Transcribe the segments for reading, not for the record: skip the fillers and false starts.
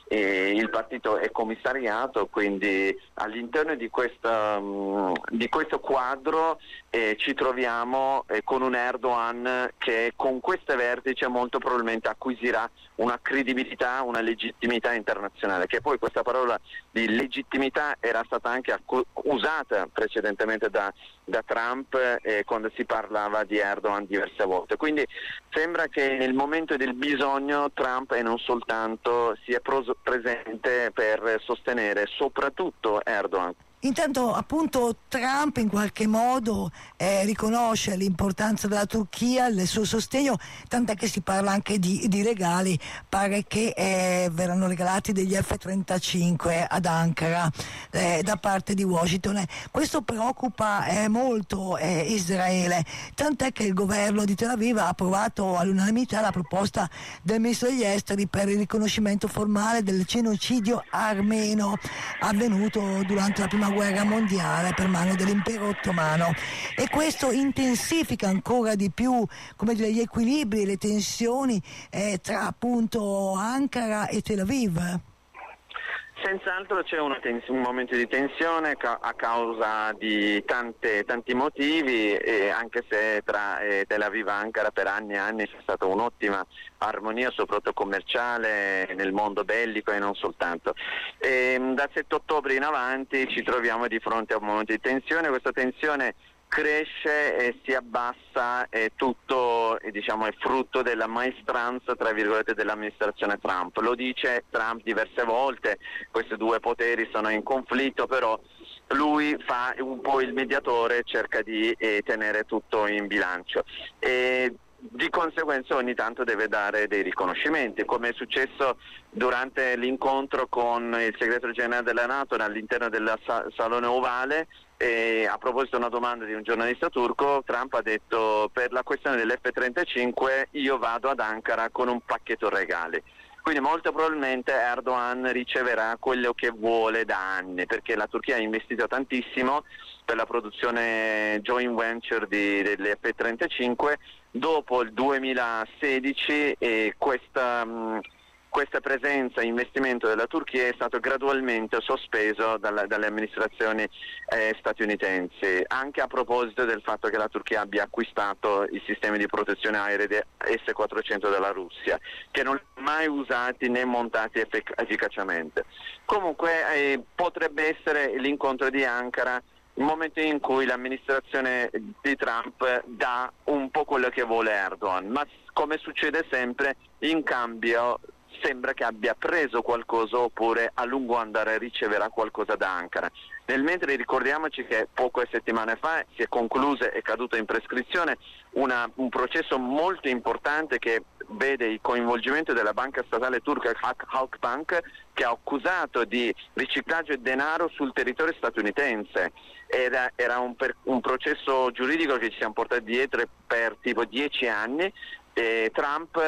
il partito è commissariato, quindi all'interno di questo quadro ci troviamo con un Erdogan che con queste vertici molto probabilmente acquisirà una credibilità, una legittimità internazionale, che poi questa parola di legittimità era stata anche usata precedentemente da Trump quando si parlava di Erdogan diverse volte. Quindi sembra che nel momento del bisogno Trump e non soltanto sia presente per sostenere soprattutto Erdogan. Intanto appunto Trump in qualche modo riconosce l'importanza della Turchia, il suo sostegno, tant'è che si parla anche di regali, pare che verranno regalati degli F-35 ad Ankara da parte di Washington. Questo preoccupa molto Israele, tant'è che il governo di Tel Aviv ha approvato all'unanimità la proposta del ministro degli esteri per il riconoscimento formale del genocidio armeno avvenuto durante la prima guerra mondiale per mano dell'impero ottomano, e questo intensifica ancora di più, come dire, gli equilibri e le tensioni tra appunto Ankara e Tel Aviv. Senz'altro c'è un momento di tensione a causa di tanti motivi, anche se tra Tel Aviv e Ankara per anni e anni c'è stata un'ottima armonia, soprattutto commerciale, nel mondo bellico e non soltanto. Da 7 ottobre in avanti ci troviamo di fronte a un momento di tensione. Questa tensione cresce e si abbassa, e tutto diciamo è frutto della maestranza tra virgolette dell'amministrazione Trump. Lo dice Trump diverse volte, questi due poteri sono in conflitto, però lui fa un po' il mediatore, cerca di tenere tutto in bilancio. Di conseguenza ogni tanto deve dare dei riconoscimenti, come è successo durante l'incontro con il segretario generale della NATO all'interno del Salone Ovale. A proposito di una domanda di un giornalista turco, Trump ha detto: per la questione dell'F-35 io vado ad Ankara con un pacchetto regali. Quindi molto probabilmente Erdogan riceverà quello che vuole da anni, perché la Turchia ha investito tantissimo per la produzione joint venture delle F-35. Dopo il 2016 questa presenza e investimento della Turchia è stato gradualmente sospeso dalle amministrazioni statunitensi, anche a proposito del fatto che la Turchia abbia acquistato i sistemi di protezione aerea S-400 dalla Russia, che non li ha mai usati né montati efficacemente. Comunque potrebbe essere l'incontro di Ankara il momento in cui l'amministrazione di Trump dà un po' quello che vuole Erdogan, ma come succede sempre, in cambio sembra che abbia preso qualcosa, oppure a lungo andare riceverà qualcosa da Ankara. Nel mentre ricordiamoci che poche settimane fa si è concluso e caduto in prescrizione un processo molto importante che vede il coinvolgimento della banca statale turca Halkbank, che ha accusato di riciclaggio di denaro sul territorio statunitense. Era un processo giuridico che ci siamo portati dietro per tipo 10 anni. Trump,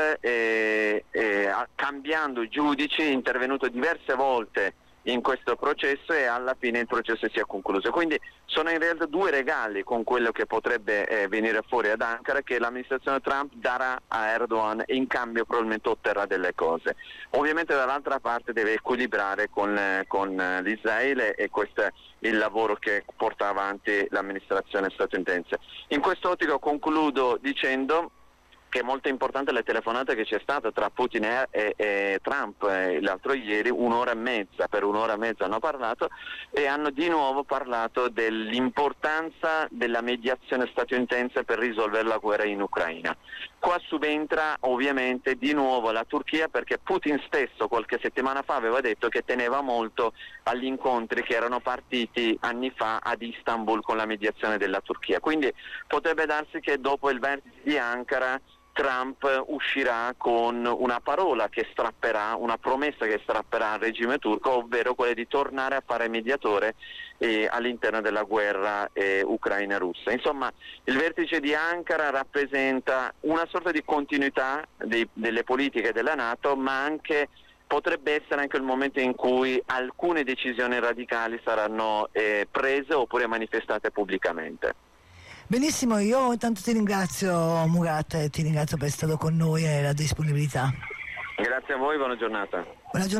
cambiando i giudici, è intervenuto diverse volte in questo processo e alla fine il processo si è concluso. Quindi sono in realtà due regali con quello che potrebbe venire fuori ad Ankara, che l'amministrazione Trump darà a Erdogan e in cambio probabilmente otterrà delle cose. Ovviamente dall'altra parte deve equilibrare con l'Israele, e questo è il lavoro che porta avanti l'amministrazione statunitense. In quest'ottica concludo dicendo che è molto importante la telefonata che c'è stata tra Putin e Trump l'altro ieri, per un'ora e mezza hanno parlato, e hanno di nuovo parlato dell'importanza della mediazione statunitense per risolvere la guerra in Ucraina. Qua subentra ovviamente di nuovo la Turchia, perché Putin stesso qualche settimana fa aveva detto che teneva molto agli incontri che erano partiti anni fa ad Istanbul con la mediazione della Turchia. Quindi potrebbe darsi che dopo il vertice di Ankara Trump uscirà con una parola che strapperà, una promessa che strapperà al regime turco, ovvero quella di tornare a fare mediatore all'interno della guerra ucraina-russa. Insomma, il vertice di Ankara rappresenta una sorta di continuità delle politiche della NATO, ma anche potrebbe essere anche il momento in cui alcune decisioni radicali saranno prese oppure manifestate pubblicamente. Benissimo, io intanto ti ringrazio Murat, ti ringrazio per essere stato con noi e la disponibilità. Grazie a voi, buona giornata. Buona giornata.